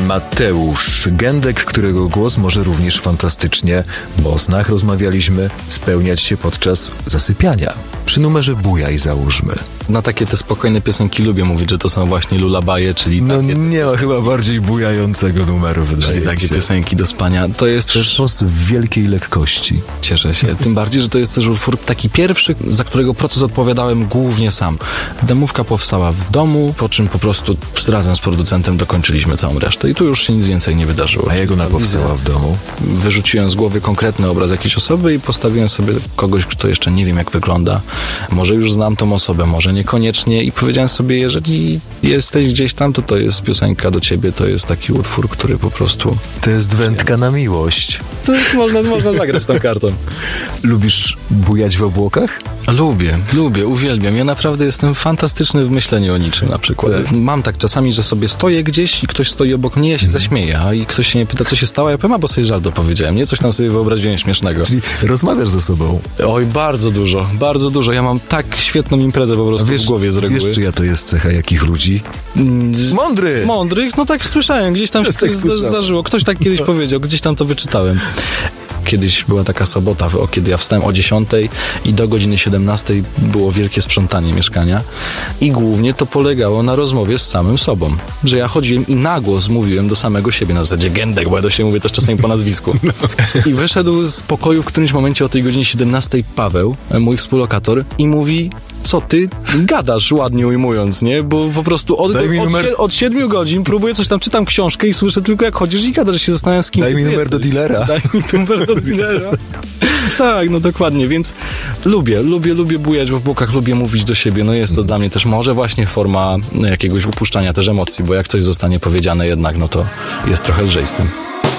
Mateusz Gędek, którego głos może również fantastycznie, bo o snach rozmawialiśmy, spełniać się podczas zasypiania. Przy numerze Bujaj załóżmy. Na takie te spokojne piosenki lubię mówić, że to są właśnie lullaby'e, czyli No takie, nie ma chyba bardziej bujającego numeru, wydaje czyli mi takie się. piosenki do spania. To jest też... Sztos w wielkiej lekkości. Cieszę się. Tym bardziej, że to jest też utwór taki pierwszy, za którego proces odpowiadałem głównie sam. Demówka powstała w domu, po czym po prostu razem z producentem dokończyliśmy całą resztę i tu już się nic więcej nie wydarzyło. A jak ona powstała w domu? Wyrzuciłem z głowy konkretny obraz jakiejś osoby i postawiłem sobie kogoś, kto jeszcze nie wiem jak wygląda. Może już znam tą osobę, może niekoniecznie i powiedziałem sobie, jeżeli jesteś gdzieś tam, to jest piosenka do ciebie, to jest taki utwór, który po prostu... To jest wędka na miłość. To można zagrać tą kartą. Lubisz bujać w obłokach? Lubię, uwielbiam. Ja naprawdę jestem fantastyczny w myśleniu o niczym na przykład. Mam tak czasami, że sobie stoję gdzieś i ktoś stoi obok mnie, ja się zaśmieję, a i ktoś się mnie pyta, co się stało, ja powiem, bo sobie żart opowiedziałem, nie? Coś tam sobie wyobraziłem śmiesznego. Czyli rozmawiasz ze sobą. Oj, bardzo dużo. Ja mam tak świetną imprezę po prostu w głowie z reguły. Wiesz, czyja to jest cecha jakich ludzi? Mądrych? No tak słyszałem, gdzieś tam się tak coś zdarzyło. Ktoś tak kiedyś powiedział, gdzieś tam to wyczytałem. Kiedyś była taka sobota, kiedy ja wstałem o 10 i do godziny 17 było wielkie sprzątanie mieszkania i głównie to polegało na rozmowie z samym sobą, że ja chodziłem i na głos mówiłem do samego siebie na zasadzie Gędek, bo ja do siebie mówię też czasami po nazwisku. I wyszedł z pokoju w którymś momencie o tej godzinie 17 Paweł, mój współlokator, i mówi: co ty gadasz, ładnie ujmując, nie? Bo po prostu od 7 godzin próbuję coś tam, czytam książkę i słyszę tylko jak chodzisz i gadasz, się zastanawiam z kim. Daj mi numer do dealera. Daj mi numer do dealera. Tak, no dokładnie, więc lubię bujać w obłokach, lubię mówić do siebie, no jest to dla mnie też może właśnie forma jakiegoś upuszczania też emocji, bo jak coś zostanie powiedziane jednak, no to jest trochę lżej z tym.